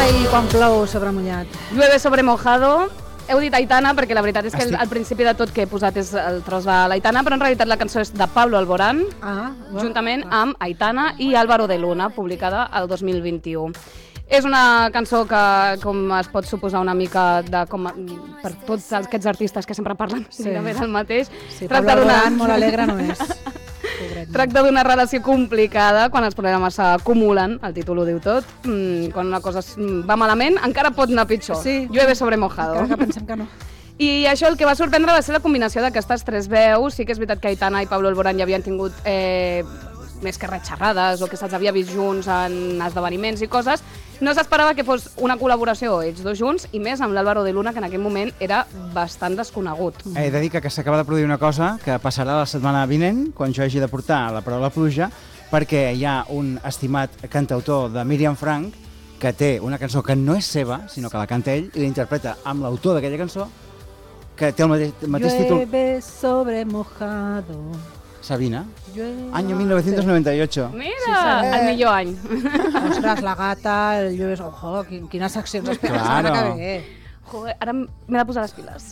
Ai, quan plou sobre mullat. Llueve sobre mojado. Heu dit Aitana perquè la veritat és que al principi de tot que he posat és el tros de l'Aitana, però en realitat la cançó és de Pablo Alborán, juntament amb Aitana i Álvaro de Luna, publicada el 2021. És una cançó que, com es pot suposar una mica per tots aquests artistes que sempre parlen gairebé del mateix, Pablo Alborán molt alegre no és. Tracta d'una relació complicada quan els problemes s'acumulen, el títol ho diu tot, quan una cosa va malament encara pot anar pitjor, llueve sobre mojado. Encara que pensem que no. I això el que va sorprendre va ser la combinació d'aquestes tres veus. Sí que és veritat que Aitana i Pablo Alborán ja havien tingut més que res xerrades o que se'ls havia vist junts en esdeveniments i coses. No s'esperava que fos una col·laboració ells dos junts i més amb l'Álvaro de Luna, que en aquell moment era bastant desconegut. He de dir que s'acaba de produir una cosa que passarà la setmana vinent, quan jo hagi de portar la paraula pluja, perquè hi ha un estimat cantautor de Miriam Frank que té una cançó que no és seva, sinó que la canta ell i l'interpreta amb l'autor d'aquella cançó, que té el mateix títol. Llueve sobre mojado. Sabina, año 1998. Mira, el millor any. Ostres, la gata, el llueve... Ojo, quines seccions esperes la setmana que ve. Joder, ara m'he de posar les piles.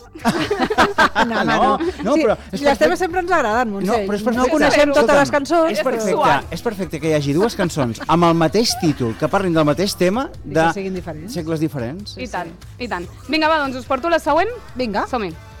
No, però... Les temes sempre ens agraden, Montse. No coneixem totes les cançons. És perfecte que hi hagi dues cançons amb el mateix títol, que parlin del mateix tema de segles diferents. I tant, i tant. Vinga, va, doncs us porto la següent? Vinga. Som-hi.